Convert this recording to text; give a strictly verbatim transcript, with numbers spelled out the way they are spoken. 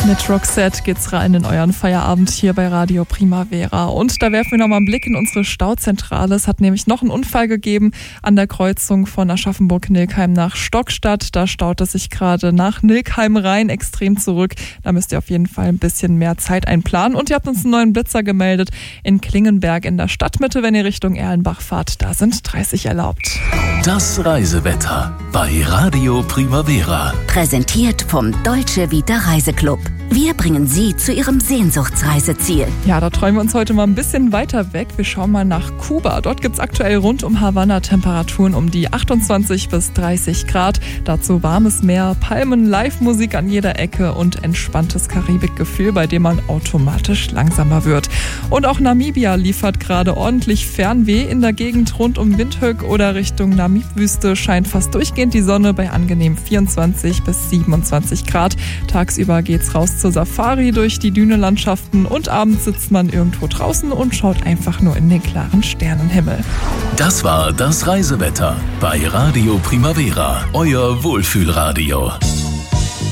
Mit Roxette geht's rein in euren Feierabend hier bei Radio Primavera. Und da werfen wir nochmal einen Blick in unsere Stauzentrale. Es hat nämlich noch einen Unfall gegeben an der Kreuzung von Aschaffenburg-Nilkheim nach Stockstadt. Da staut es sich gerade nach Nilkheim rein extrem zurück. Da müsst ihr auf jeden Fall ein bisschen mehr Zeit einplanen. Und ihr habt uns einen neuen Blitzer gemeldet in Klingenberg in der Stadtmitte. Wenn ihr Richtung Erlenbach fahrt, da sind dreißig erlaubt. Das Reisewetter bei Radio Primavera. Präsentiert vom Deutsche Vita Reiseclub. Wir bringen Sie zu Ihrem Sehnsuchtsreiseziel. Ja, da träumen wir uns heute mal ein bisschen weiter weg. Wir schauen mal nach Kuba. Dort gibt es aktuell rund um Havanna Temperaturen um die achtundzwanzig bis dreißig Grad. Dazu warmes Meer, Palmen, Live-Musik an jeder Ecke und entspanntes Karibikgefühl, bei dem man automatisch langsamer wird. Und auch Namibia liefert gerade ordentlich Fernweh. In der Gegend rund um Windhoek oder Richtung Namib-Wüste scheint fast durchgehend die Sonne bei angenehm vierundzwanzig bis siebenundzwanzig Grad. Tagsüber geht's raus zur Safari durch die Dünenlandschaften und abends sitzt man irgendwo draußen und schaut einfach nur in den klaren Sternenhimmel. Das war das Reisewetter bei Radio Primavera, euer Wohlfühlradio.